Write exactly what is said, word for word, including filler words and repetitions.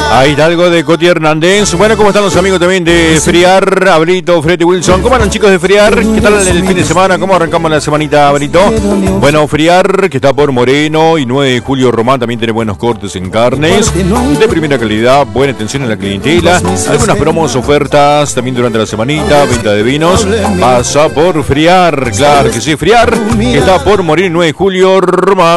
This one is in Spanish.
Ahí está algo de Coti Hernández. Bueno, ¿cómo están los amigos también de Friar? Abrito, Freddy Wilson. ¿Cómo andan, chicos de Friar? ¿Qué tal el fin de semana? ¿Cómo arrancamos la semanita, Abrito? Bueno, Friar, que está por Moreno y nueve de julio Román, también tiene buenos cortes en carnes de primera calidad, buena atención en la clientela, algunas promos, ofertas también durante la semanita, venta de vinos. Pasa por Friar, claro que sí, Friar, que está por Moreno y nueve de julio Román.